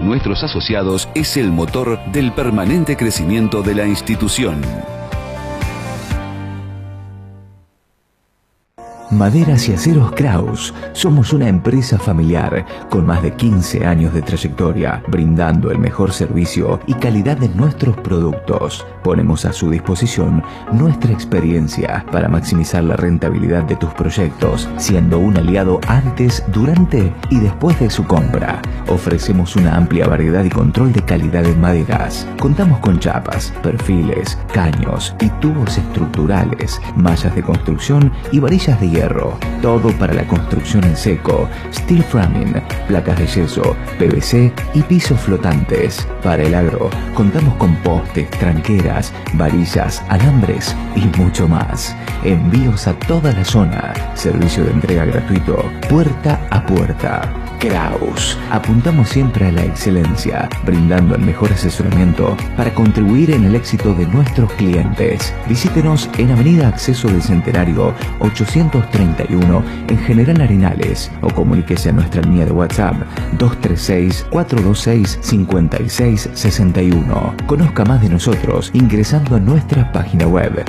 nuestros asociados es el motor del permanente crecimiento de la institución. Maderas y Aceros Kraus. Somos una empresa familiar con más de 15 años de trayectoria, brindando el mejor servicio y calidad de nuestros productos. Ponemos a su disposición nuestra experiencia para maximizar la rentabilidad de tus proyectos, siendo un aliado antes, durante y después de su compra. Ofrecemos una amplia variedad y control de calidad en maderas. Contamos con chapas, perfiles, caños y tubos estructurales, mallas de construcción y varillas de hierro. Todo para la construcción en seco, steel framing, placas de yeso, PVC y pisos flotantes. Para el agro, contamos con postes, tranqueras, varillas, alambres y mucho más. Envíos a toda la zona. Servicio de entrega gratuito, puerta a puerta. Kraus. Apuntamos siempre a la excelencia, brindando el mejor asesoramiento para contribuir en el éxito de nuestros clientes. Visítenos en Avenida Acceso del Centenario 831 en General Arenales o comuníquese a nuestra línea de WhatsApp 236-426-5661. Conozca más de nosotros ingresando a nuestra página web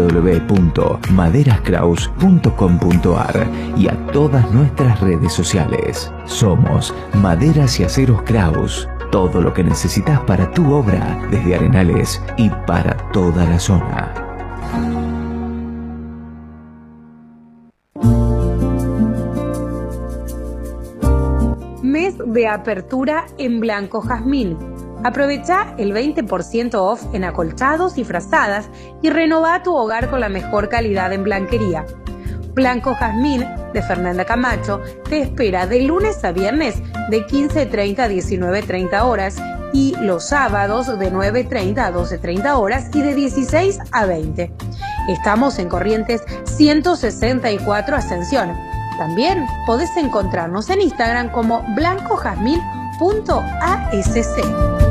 www.maderaskraus.com.ar y a todas nuestras redes sociales. Somos Maderas y Aceros Kraus. Todo lo que necesitas para tu obra desde Arenales y para toda la zona. Mes de apertura en Blanco Jazmín. Aprovecha el 20% off en acolchados y frazadas y renová tu hogar con la mejor calidad en blanquería. Blanco Jazmín de Fernanda Camacho te espera de lunes a viernes de 15:30 a 19:30 horas y los sábados de 9:30 a 12:30 horas y de 16 a 20. Estamos en Corrientes 164 Ascensión. También podés encontrarnos en Instagram como blancojazmin.asc.